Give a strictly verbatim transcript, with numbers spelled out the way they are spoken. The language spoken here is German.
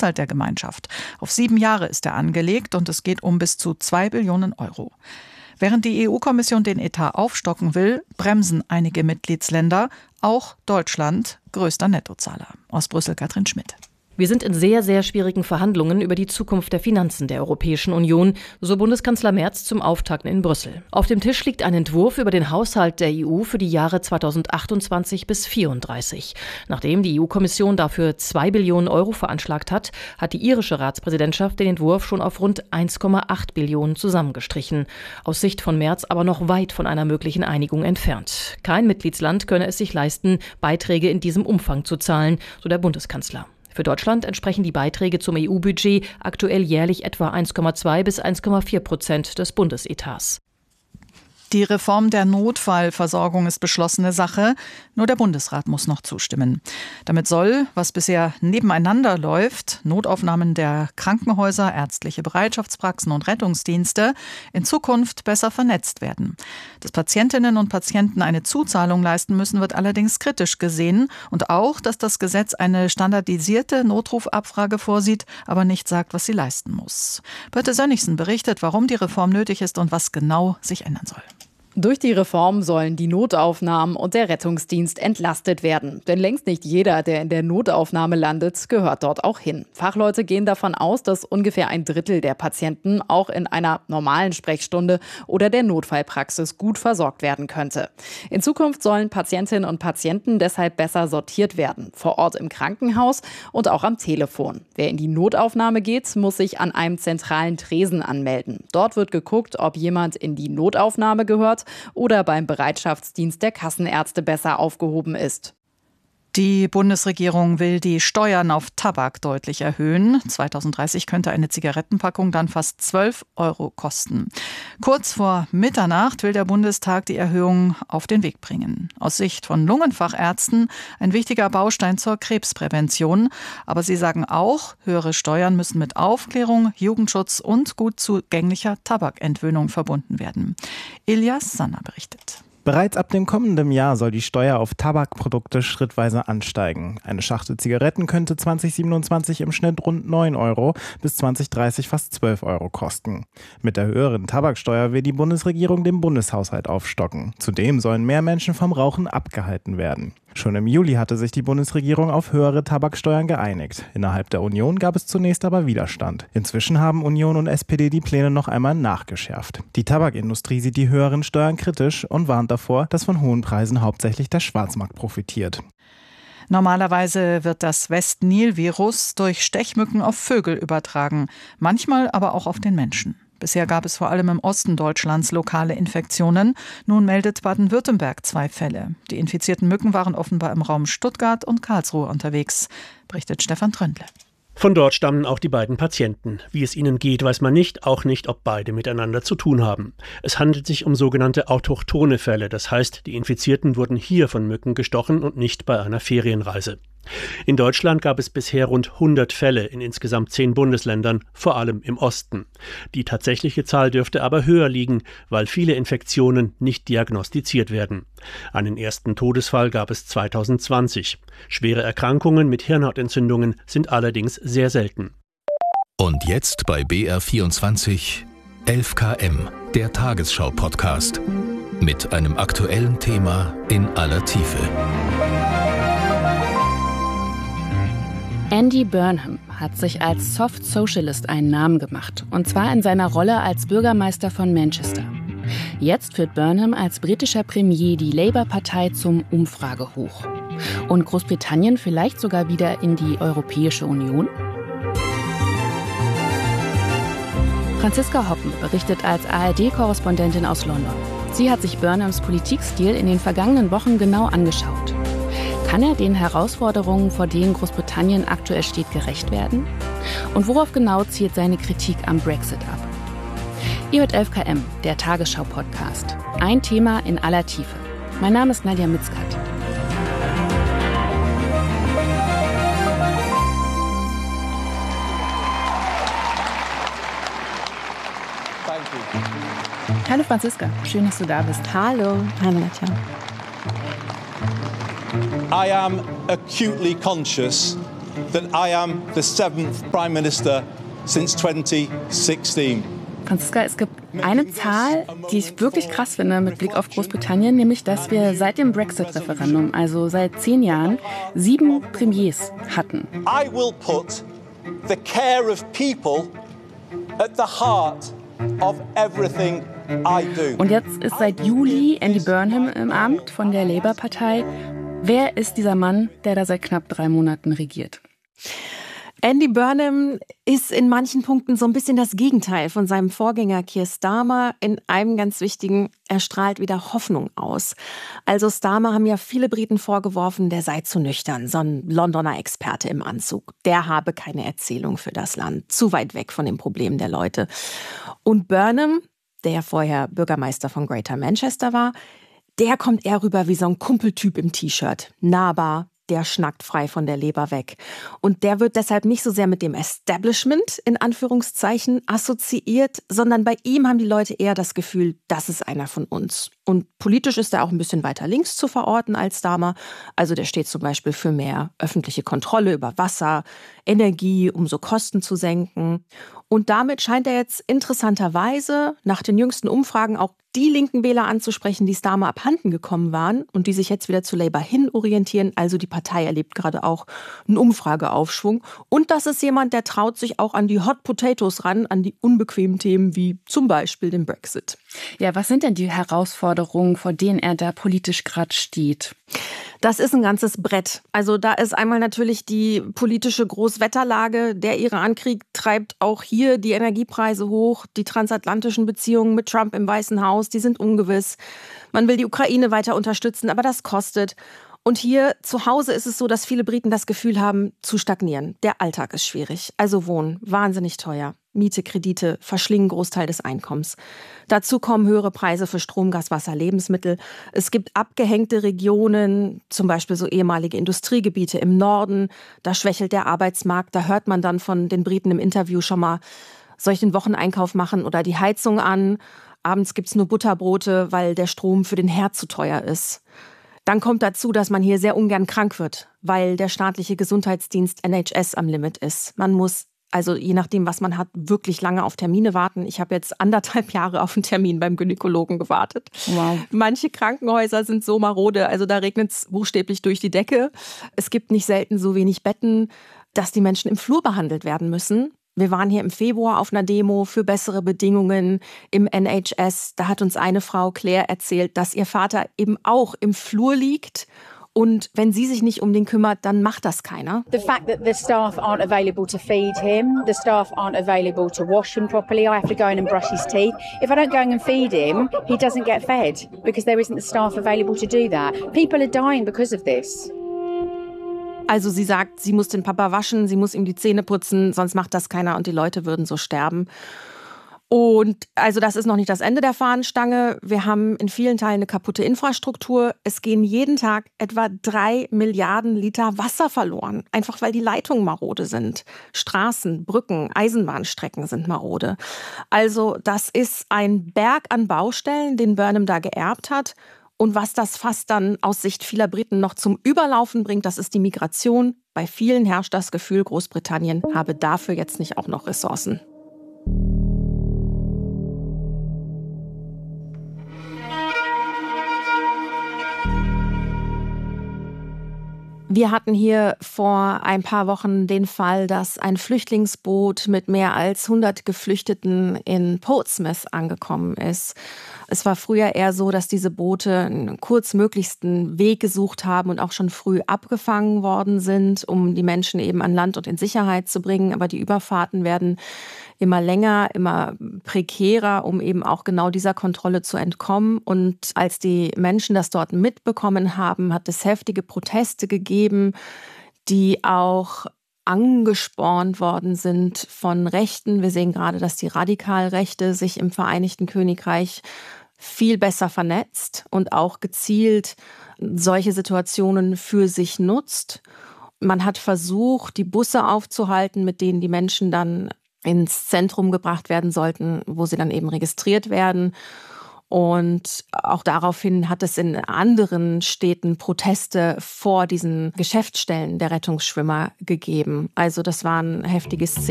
Haushalt der Gemeinschaft. Auf sieben Jahre ist er angelegt und es geht um bis zu zwei Billionen Euro. Während die E U-Kommission den Etat aufstocken will, bremsen einige Mitgliedsländer, auch Deutschland, größter Nettozahler. Aus Brüssel Katrin Schmidt. Wir sind in sehr, sehr schwierigen Verhandlungen über die Zukunft der Finanzen der Europäischen Union, so Bundeskanzler Merz zum Auftakt in Brüssel. Auf dem Tisch liegt ein Entwurf über den Haushalt der E U für die Jahre zweitausendachtundzwanzig bis zweitausendvierunddreißig. Nachdem die E U-Kommission dafür zwei Billionen Euro veranschlagt hat, hat die irische Ratspräsidentschaft den Entwurf schon auf rund eins Komma acht Billionen zusammengestrichen. Aus Sicht von Merz aber noch weit von einer möglichen Einigung entfernt. Kein Mitgliedsland könne es sich leisten, Beiträge in diesem Umfang zu zahlen, so der Bundeskanzler. Für Deutschland entsprechen die Beiträge zum E U-Budget aktuell jährlich etwa eins Komma zwei bis eins Komma vier Prozent des Bundesetats. Die Reform der Notfallversorgung ist beschlossene Sache, nur der Bundesrat muss noch zustimmen. Damit soll, was bisher nebeneinander läuft, Notaufnahmen der Krankenhäuser, ärztliche Bereitschaftspraxen und Rettungsdienste, in Zukunft besser vernetzt werden. Dass Patientinnen und Patienten eine Zuzahlung leisten müssen, wird allerdings kritisch gesehen und auch, dass das Gesetz eine standardisierte Notrufabfrage vorsieht, aber nicht sagt, was sie leisten muss. Birte Sönnigsen berichtet, warum die Reform nötig ist und was genau sich ändern soll. Durch die Reform sollen die Notaufnahmen und der Rettungsdienst entlastet werden. Denn längst nicht jeder, der in der Notaufnahme landet, gehört dort auch hin. Fachleute gehen davon aus, dass ungefähr ein Drittel der Patienten auch in einer normalen Sprechstunde oder der Notfallpraxis gut versorgt werden könnte. In Zukunft sollen Patientinnen und Patienten deshalb besser sortiert werden. Vor Ort im Krankenhaus und auch am Telefon. Wer in die Notaufnahme geht, muss sich an einem zentralen Tresen anmelden. Dort wird geguckt, ob jemand in die Notaufnahme gehört oder beim Bereitschaftsdienst der Kassenärzte besser aufgehoben ist. Die Bundesregierung will die Steuern auf Tabak deutlich erhöhen. zweitausenddreißig könnte eine Zigarettenpackung dann fast zwölf Euro kosten. Kurz vor Mitternacht will der Bundestag die Erhöhung auf den Weg bringen. Aus Sicht von Lungenfachärzten ein wichtiger Baustein zur Krebsprävention. Aber sie sagen auch, höhere Steuern müssen mit Aufklärung, Jugendschutz und gut zugänglicher Tabakentwöhnung verbunden werden. Elias Sanner berichtet. Bereits ab dem kommenden Jahr soll die Steuer auf Tabakprodukte schrittweise ansteigen. Eine Schachtel Zigaretten könnte zwanzig siebenundzwanzig im Schnitt rund neun Euro, bis zwanzig dreißig fast zwölf Euro kosten. Mit der höheren Tabaksteuer will die Bundesregierung den Bundeshaushalt aufstocken. Zudem sollen mehr Menschen vom Rauchen abgehalten werden. Schon im Juli hatte sich die Bundesregierung auf höhere Tabaksteuern geeinigt. Innerhalb der Union gab es zunächst aber Widerstand. Inzwischen haben Union und S P D die Pläne noch einmal nachgeschärft. Die Tabakindustrie sieht die höheren Steuern kritisch und warnt davor, dass von hohen Preisen hauptsächlich der Schwarzmarkt profitiert. Normalerweise wird das West-Nil-Virus durch Stechmücken auf Vögel übertragen, manchmal aber auch auf den Menschen. Bisher gab es vor allem im Osten Deutschlands lokale Infektionen. Nun meldet Baden-Württemberg zwei Fälle. Die infizierten Mücken waren offenbar im Raum Stuttgart und Karlsruhe unterwegs, berichtet Stefan Tröndle. Von dort stammen auch die beiden Patienten. Wie es ihnen geht, weiß man nicht, auch nicht, ob beide miteinander zu tun haben. Es handelt sich um sogenannte autochthone Fälle, das heißt, die Infizierten wurden hier von Mücken gestochen und nicht bei einer Ferienreise. In Deutschland gab es bisher rund hundert Fälle in insgesamt zehn Bundesländern, vor allem im Osten. Die tatsächliche Zahl dürfte aber höher liegen, weil viele Infektionen nicht diagnostiziert werden. Einen ersten Todesfall gab es zweitausendzwanzig. Schwere Erkrankungen mit Hirnhautentzündungen sind allerdings sehr selten. Und jetzt bei B R vierundzwanzig elf K M, der Tagesschau-Podcast. Mit einem aktuellen Thema in aller Tiefe. Andy Burnham hat sich als Soft Socialist einen Namen gemacht, und zwar in seiner Rolle als Bürgermeister von Manchester. Jetzt führt Burnham als britischer Premier die Labour-Partei zum Umfragehoch. Und Großbritannien vielleicht sogar wieder in die Europäische Union? Franziska Hoppen berichtet als A R D-Korrespondentin aus London. Sie hat sich Burnhams Politikstil in den vergangenen Wochen genau angeschaut. Kann er den Herausforderungen, vor denen Großbritannien aktuell steht, gerecht werden? Und worauf genau zielt seine Kritik am Brexit ab? Ihr hört elf K M, der Tagesschau-Podcast. Ein Thema in aller Tiefe. Mein Name ist Nadja Mitzkat. Hallo Franziska, schön, dass du da bist. Hallo, hallo Nadja. I am acutely conscious that I am the seventh Prime Minister since twenty sixteen. Franziska, es gibt eine Zahl, die ich wirklich krass finde mit Blick auf Großbritannien, nämlich, dass wir seit dem Brexit-Referendum, also seit zehn Jahren, sieben Premiers hatten. I will put the care of people at the heart of everything I do. Und jetzt ist seit Juli Andy Burnham im Amt von der Labour-Partei. Wer ist dieser Mann, der da seit knapp drei Monaten regiert? Andy Burnham ist in manchen Punkten so ein bisschen das Gegenteil von seinem Vorgänger Keir Starmer in einem ganz wichtigen, er strahlt wieder Hoffnung aus. Also Starmer haben ja viele Briten vorgeworfen, der sei zu nüchtern, so ein Londoner Experte im Anzug. Der habe keine Erzählung für das Land, zu weit weg von den Problemen der Leute. Und Burnham, der ja vorher Bürgermeister von Greater Manchester war, der kommt eher rüber wie so ein Kumpeltyp im T-Shirt, nahbar. Der schnackt frei von der Leber weg. Und der wird deshalb nicht so sehr mit dem Establishment in Anführungszeichen assoziiert, sondern bei ihm haben die Leute eher das Gefühl, das ist einer von uns. Und politisch ist er auch ein bisschen weiter links zu verorten als Starmer. Also der steht zum Beispiel für mehr öffentliche Kontrolle über Wasser, Energie, um so Kosten zu senken. Und damit scheint er jetzt interessanterweise nach den jüngsten Umfragen auch die linken Wähler anzusprechen, die Starmer abhanden gekommen waren und die sich jetzt wieder zu Labour hin orientieren. Also die Partei erlebt gerade auch einen Umfrageaufschwung. Und das ist jemand, der traut sich auch an die Hot Potatoes ran, an die unbequemen Themen wie zum Beispiel den Brexit. Ja, was sind denn die Herausforderungen, vor denen er da politisch gerade steht? Das ist ein ganzes Brett. Also da ist einmal natürlich die politische Großwetterlage. Der Irankrieg treibt auch hier die Energiepreise hoch. Die transatlantischen Beziehungen mit Trump im Weißen Haus, die sind ungewiss. Man will die Ukraine weiter unterstützen, aber das kostet. Und hier zu Hause ist es so, dass viele Briten das Gefühl haben, zu stagnieren. Der Alltag ist schwierig. Also Wohnen, wahnsinnig teuer. Miete, Kredite verschlingen Großteil des Einkommens. Dazu kommen höhere Preise für Strom, Gas, Wasser, Lebensmittel. Es gibt abgehängte Regionen, zum Beispiel so ehemalige Industriegebiete im Norden. Da schwächelt der Arbeitsmarkt. Da hört man dann von den Briten im Interview schon mal, soll ich den Wocheneinkauf machen oder die Heizung an? Abends gibt's nur Butterbrote, weil der Strom für den Herd zu teuer ist. Dann kommt dazu, dass man hier sehr ungern krank wird, weil der staatliche Gesundheitsdienst N H S am Limit ist. Man muss also je nachdem, was man hat, wirklich lange auf Termine warten. Ich habe jetzt anderthalb Jahre auf einen Termin beim Gynäkologen gewartet. Wow. Manche Krankenhäuser sind so marode, also da regnet es buchstäblich durch die Decke. Es gibt nicht selten so wenig Betten, dass die Menschen im Flur behandelt werden müssen. Wir waren hier im Februar auf einer Demo für bessere Bedingungen im N H S. Da hat uns eine Frau, Claire, erzählt, dass ihr Vater eben auch im Flur liegt. Und wenn sie sich nicht um den kümmert, dann macht das keiner. The fact that the staff aren't available to feed him, the staff aren't available to wash him properly. I have to go in and brush his teeth. If I don't go in and feed him, he doesn't get fed because there isn't the staff available to do that. People are dying because of this. Also sie sagt, sie muss den Papa waschen, sie muss ihm die Zähne putzen, sonst macht das keiner und die Leute würden so sterben. Und also das ist noch nicht das Ende der Fahnenstange. Wir haben in vielen Teilen eine kaputte Infrastruktur. Es gehen jeden Tag etwa drei Milliarden Liter Wasser verloren, einfach weil die Leitungen marode sind. Straßen, Brücken, Eisenbahnstrecken sind marode. Also das ist ein Berg an Baustellen, den Burnham da geerbt hat. Und was das fast dann aus Sicht vieler Briten noch zum Überlaufen bringt, das ist die Migration. Bei vielen herrscht das Gefühl, Großbritannien habe dafür jetzt nicht auch noch Ressourcen. Wir hatten hier vor ein paar Wochen den Fall, dass ein Flüchtlingsboot mit mehr als hundert Geflüchteten in Portsmouth angekommen ist. Es war früher eher so, dass diese Boote einen kurzmöglichsten Weg gesucht haben und auch schon früh abgefangen worden sind, um die Menschen eben an Land und in Sicherheit zu bringen. Aber die Überfahrten werden immer länger, immer prekärer, um eben auch genau dieser Kontrolle zu entkommen. Und als die Menschen das dort mitbekommen haben, hat es heftige Proteste gegeben, die auch angespornt worden sind von Rechten. Wir sehen gerade, dass die Radikalrechte sich im Vereinigten Königreich viel besser vernetzt und auch gezielt solche Situationen für sich nutzt. Man hat versucht, die Busse aufzuhalten, mit denen die Menschen dann ins Zentrum gebracht werden sollten, wo sie dann eben registriert werden. Und auch daraufhin hat es in anderen Städten Proteste vor diesen Geschäftsstellen der Rettungsschwimmer gegeben. Also das waren heftige Szenen.